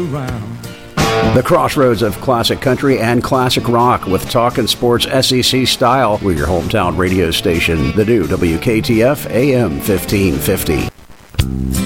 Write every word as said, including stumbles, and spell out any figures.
around. The crossroads of classic country and classic rock with talk and sports S E C style. We're your hometown radio station, the new W K T F A M fifteen fifty.